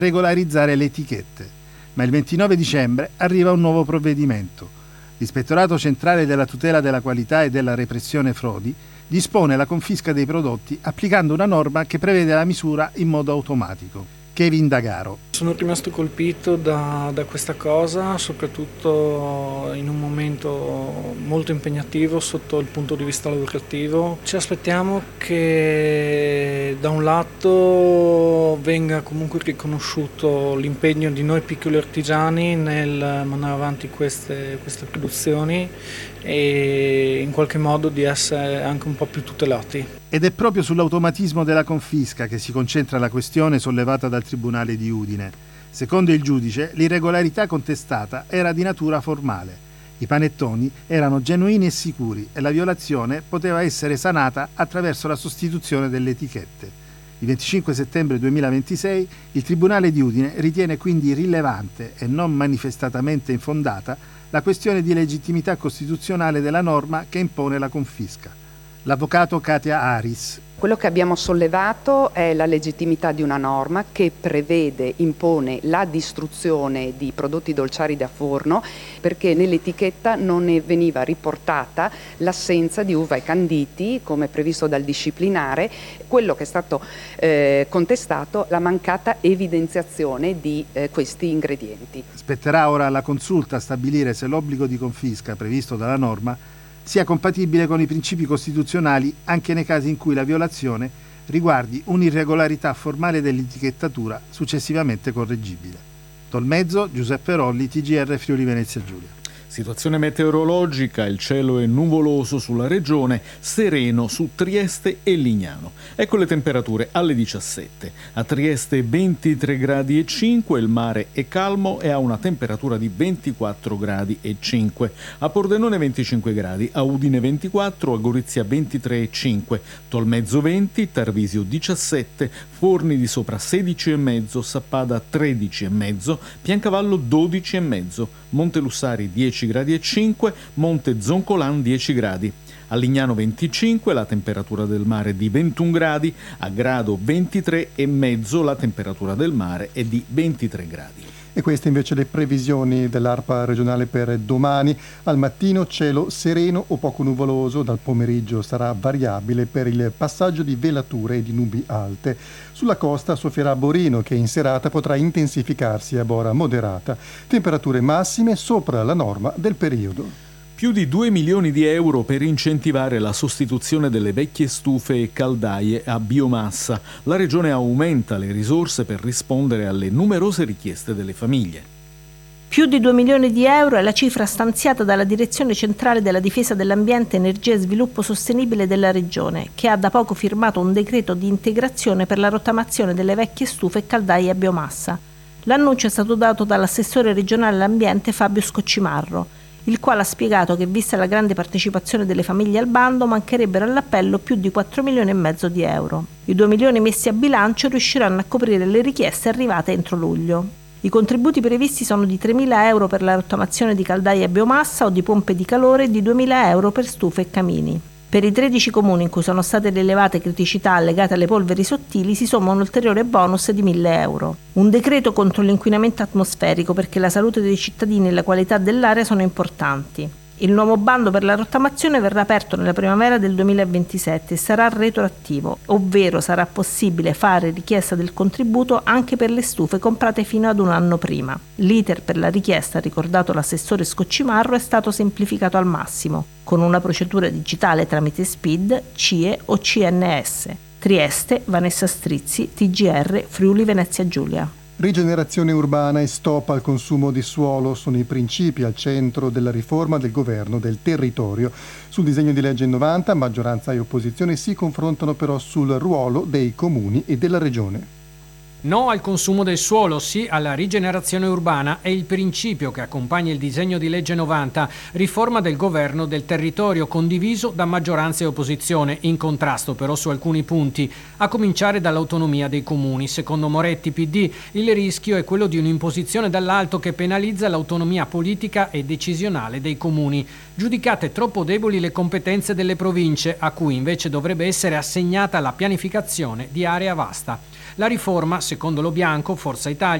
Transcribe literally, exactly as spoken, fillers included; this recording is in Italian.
regolarizzare le etichette. Ma il ventinove dicembre arriva un nuovo provvedimento. L'Ispettorato Centrale della Tutela della Qualità e della Repressione Frodi dispone la confisca dei prodotti applicando una norma che prevede la misura in modo automatico. Kevin Dagaro. Sono rimasto colpito da, da questa cosa, soprattutto in un momento molto impegnativo sotto il punto di vista lavorativo. Ci aspettiamo che da un lato venga comunque riconosciuto l'impegno di noi piccoli artigiani nel mandare avanti queste, queste produzioni e in qualche modo di essere anche un po' più tutelati. Ed è proprio sull'automatismo della confisca che si concentra la questione sollevata dal Tribunale di Udine. Secondo il giudice, l'irregolarità contestata era di natura formale. I panettoni erano genuini e sicuri e la violazione poteva essere sanata attraverso la sostituzione delle etichette. Il venticinque settembre duemilaventisei il Tribunale di Udine ritiene quindi rilevante e non manifestatamente infondata la questione di legittimità costituzionale della norma che impone la confisca. L'avvocato Katia Aris. Quello che abbiamo sollevato è la legittimità di una norma che prevede, impone la distruzione di prodotti dolciari da forno perché nell'etichetta non ne veniva riportata l'assenza di uva e canditi come previsto dal disciplinare. Quello che è stato eh, contestato, la mancata evidenziazione di eh, questi ingredienti. Spetterà ora alla Consulta stabilire se l'obbligo di confisca previsto dalla norma sia compatibile con i principi costituzionali anche nei casi in cui la violazione riguardi un'irregolarità formale dell'etichettatura successivamente correggibile. Tolmezzo, Giuseppe Rolli, T G R Friuli Venezia Giulia. Situazione meteorologica, il cielo è nuvoloso sulla regione, sereno su Trieste e Lignano. Ecco le temperature alle diciassette. A Trieste ventitré gradi e cinque, il mare è calmo e ha una temperatura di ventiquattro gradi e cinque. A Pordenone venticinque gradi, a Udine ventiquattro, a Gorizia ventitré e cinque, Tolmezzo venti, Tarvisio diciassette, Forni di Sopra sedici e mezzo, Sappada tredici e mezzo, Piancavallo dodici e mezzo, Montelussari dieci gradi e cinque, Monte Zoncolan dieci gradi. A Lignano venticinque, la temperatura del mare è di ventuno gradi, a Grado ventitré e mezzo, la temperatura del mare è di ventitré gradi. E queste invece le previsioni dell'ARPA regionale per domani. Al mattino cielo sereno o poco nuvoloso, dal pomeriggio sarà variabile per il passaggio di velature e di nubi alte. Sulla costa soffierà Borino che in serata potrà intensificarsi a bora moderata. Temperature massime sopra la norma del periodo. Più di due milioni di euro per incentivare la sostituzione delle vecchie stufe e caldaie a biomassa. La Regione aumenta le risorse per rispondere alle numerose richieste delle famiglie. Più di due milioni di euro è la cifra stanziata dalla Direzione Centrale della Difesa dell'Ambiente, Energia e Sviluppo Sostenibile della Regione, che ha da poco firmato un decreto di integrazione per la rottamazione delle vecchie stufe e caldaie a biomassa. L'annuncio è stato dato dall'assessore regionale all'ambiente Fabio Scoccimarro, il quale ha spiegato che, vista la grande partecipazione delle famiglie al bando, mancherebbero all'appello più di quattro milioni e mezzo di euro. I due milioni messi a bilancio riusciranno a coprire le richieste arrivate entro luglio. I contributi previsti sono di tremila euro per la rottamazione di caldaie a biomassa o di pompe di calore e di duemila euro per stufe e camini. Per i tredici comuni in cui sono state rilevate criticità legate alle polveri sottili si somma un ulteriore bonus di mille euro. Un decreto contro l'inquinamento atmosferico perché la salute dei cittadini e la qualità dell'aria sono importanti. Il nuovo bando per la rottamazione verrà aperto nella primavera del duemilaventisette e sarà retroattivo, ovvero sarà possibile fare richiesta del contributo anche per le stufe comprate fino ad un anno prima. L'iter per la richiesta, ricordato l'assessore Scoccimarro, è stato semplificato al massimo, con una procedura digitale tramite S P I D, C I E o C N S. Trieste, Vanessa Strizzi, T G R, Friuli Venezia Giulia. Rigenerazione urbana e stop al consumo di suolo sono i principi al centro della riforma del governo del territorio. Sul disegno di legge novanta, maggioranza e opposizione si confrontano però sul ruolo dei comuni e della regione. No al consumo del suolo, sì alla rigenerazione urbana è il principio che accompagna il disegno di legge novanta, riforma del governo del territorio condiviso da maggioranza e opposizione, in contrasto però su alcuni punti, a cominciare dall'autonomia dei comuni. Secondo Moretti P D il rischio è quello di un'imposizione dall'alto che penalizza l'autonomia politica e decisionale dei comuni. giudicate troppo deboli le competenze delle province, a cui invece dovrebbe essere assegnata la pianificazione di area vasta. La riforma, secondo Lo Bianco, Forza Italia,